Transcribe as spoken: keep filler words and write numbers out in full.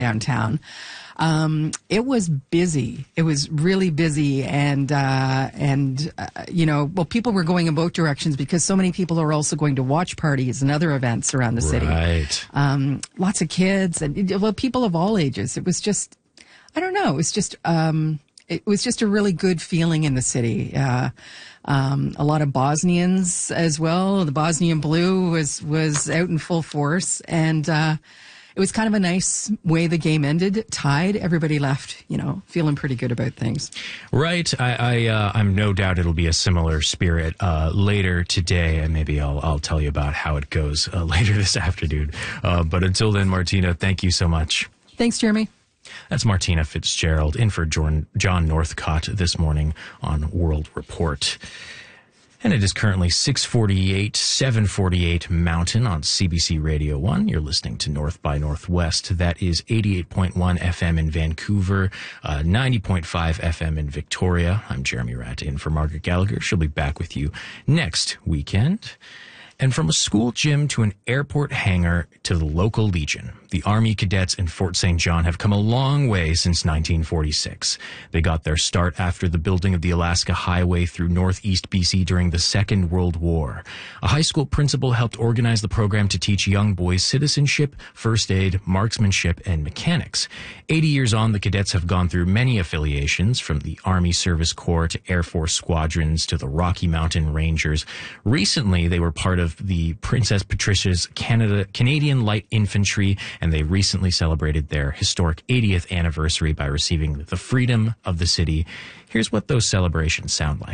downtown. Um, it was busy. It was really busy, and uh, and uh, you know, well, people were going in both directions because so many people are also going to watch parties and other events around the city. Right. Um, lots of kids and well, people of all ages. It was just, I don't know. It was just, um, it was just a really good feeling in the city. Uh, um, a lot of Bosnians as well. The Bosnian Blue was was out in full force, and uh, it was kind of a nice way the game ended. Tied, everybody left, you know, feeling pretty good about things. Right. I, I, uh, I'm no doubt it'll be a similar spirit uh, later today, and maybe I'll, I'll tell you about how it goes uh, later this afternoon. Uh, but until then, Martina, thank you so much. Thanks, Jeremy. That's Martina Fitzgerald in for John, John Northcott this morning on World Report. And it is currently six forty-eight, seven forty-eight Mountain on C B C Radio one. You're listening to North by Northwest. That is eighty-eight point one F M in Vancouver, uh, ninety point five F M in Victoria. I'm Jeremy Ratt in for Margaret Gallagher. She'll be back with you next weekend. And from a school gym to an airport hangar to the local Legion, the Army cadets in Fort Saint John have come a long way since nineteen forty-six. They got their start after the building of the Alaska Highway through northeast B C during the Second World War. A high school principal helped organize the program to teach young boys citizenship, first aid, marksmanship, and mechanics. Eighty years on, the cadets have gone through many affiliations, from the Army Service Corps to Air Force Squadrons to the Rocky Mountain Rangers. Recently, they were part of the Princess Patricia's Canada, Canadian Light Infantry, and they recently celebrated their historic eightieth anniversary by receiving the Freedom of the City. Here's what those celebrations sound like.